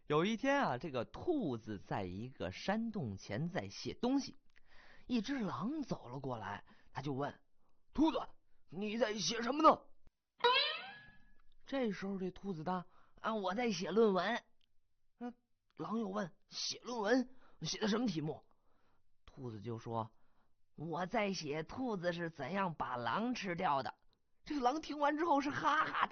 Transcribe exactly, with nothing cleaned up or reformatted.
有一天啊，这个兔子在一个山洞前在写东西，一只狼走了过来，他就问兔子：“你在写什么呢？”这时候这兔子答：“啊，我在写论文。”那狼又问：“写论文？写的什么题目？”兔子就说：“我在写兔子是怎样把狼吃掉的。”这个狼听完之后是哈哈